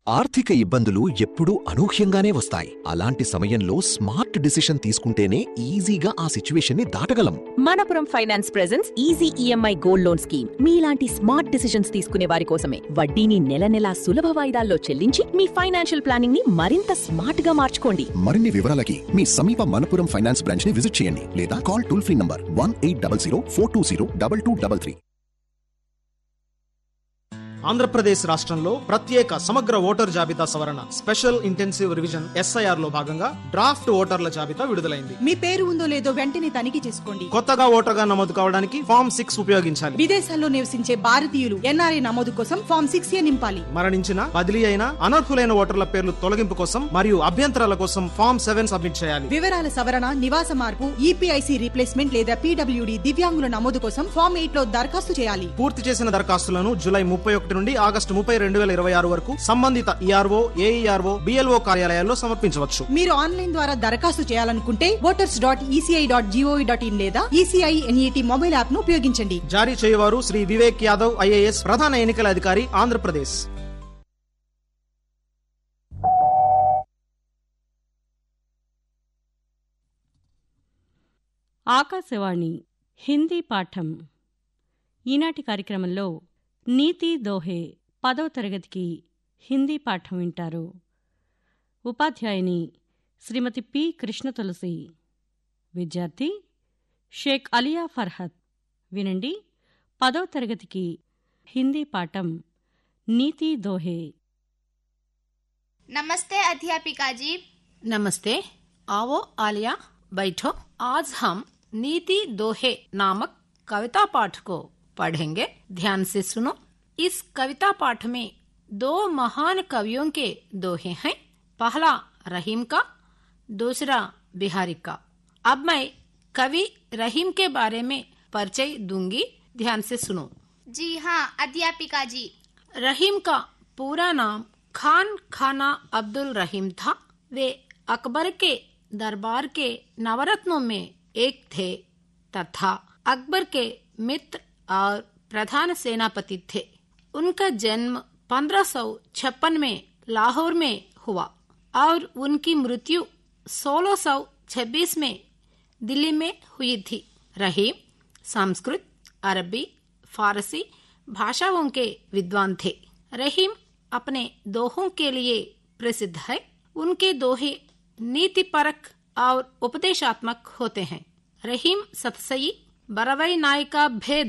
ఆర్థిక ఇబ్బందులు ఎప్పుడూ అనూహ్యంగానే వస్తాయి. అలాంటి సమయంలో స్మార్ట్ డిసిషన్ తీసుకుంటేనే ఈజీగా ఆ సిచ్యువేషన్ ని దాటగలం. Manappuram finance presents easy EMI gold loan scheme. మీలాంటి స్మార్ట్ డిసిషన్స్ తీసుకునే వారి కోసమే. వడ్డీని నెల నెలా సులభ వాయిదాల్లో చెల్లించి మీ ఫైనాన్షియల్ ప్లానింగ్ ని మరింత స్మార్ట్ గా మార్చుకోండి. మరిన్ని వివరాలకి మీ సమీప మనపురం ఫైనాన్స్ బ్రాంచ్ ని విజిట్ చేయండి లేదా call toll free number 1800 420 2233. Andhra Pradesh రాష్ట్రంలో ప్రత్యేక సమగ్ర ఓటర్ జాబితా సవరణ స్పెషల్ ఇంటెన్సివ్ రివిజన్ SIR లో భాగంగా డ్రాఫ్ట్ ఓటర్ల జాబితా విడుదలైంది. మీ పేరు ఉందో లేదో వెంటనే తనిఖీ చేసుకోండి. కొత్తగా ఓటర్గా నమోదు కావడానికి ఫామ్ 6 ఉపయోగించాలి. విదేశాల్లో నివసించే భారతీయులు NRI నమోదు కోసం ఫామ్ 6A నింపాలి. మరణించిన, బదిలీ అయిన, అనర్హులైన ఓటర్ల పేర్లు తొలగింపు కోసం మరియు అభ్యంతరాల కోసం ఫామ్ 7 సబ్మిట్ చేయాలి. వివరాల సవరణ, నివాస మార్పు, EPIC రీప్లేస్మెంట్ లేదా PWD దివ్యాంగుల నమోదు కోసం ఫామ్ 8 లో దరఖాస్తు చేయాలి. పూర్తి చేసిన దరఖాస్తులను జూలై 31 నుండి ఆగస్టు 30, 2026 వరకు సంబంధిత ERO, AERO, BLO కార్యాలయాల్లో సమర్పించవచ్చు. మీరు ఆన్లైన్ ద్వారా దరఖాస్తు చేయాలనుకుంటే voters.eci.gov.in లేదా ECI NET మొబైల్ యాప్ ను ఉపయోగించండి. జారీ చేయవారు శ్రీ వివేక్ యాదవ్ IAS, ప్రధాన ఎన్నికల అధికారి, ఆంధ్రప్రదేశ్. ఆకాశవాణి హిందీ పాఠం. ఈనాటి కార్యక్రమంలో నీతి దోహే 10వ తరగతికి హిందీ పాఠం వింటారు. ఉపాధ్యాయుని శ్రీమతి పి. కృష్ణ తులసి. విద్యార్థి షేక్ అలియా ఫర్హత్. వినండి 10వ తరగతికి హిందీ పాఠం నీతి దోహే. नमस्ते अध्यापिका जी। नमस्ते। आओ आलिया, बैठो। आज हम नीति दोहे नामक कविता पाठ को पढ़ेंगे। ध्यान से सुनो। इस कविता पाठ में 2 महान कवियों के दोहे हैं। पहला रहीम का, दूसरा बिहारी का। अब मैं कवि रहीम के बारे में परिचय दूंगी। ध्यान से सुनो। जी हाँ अध्यापिका जी। रहीम का पूरा नाम खान खाना अब्दुल रहीम था। वे अकबर के दरबार के नवरत्नों में एक थे तथा अकबर के मित्र और प्रधान सेनापति थे। उनका जन्म 1556 में लाहौर में हुआ और उनकी मृत्यु 1626 में दिल्ली में हुई थी। रहीम संस्कृत, अरबी, फारसी भाषाओं के विद्वान थे। रहीम अपने दोहों के लिए प्रसिद्ध है। उनके दोहे नीतिपरक और उपदेशात्मक होते हैं। रहीम सतसई बरवई नायका भेद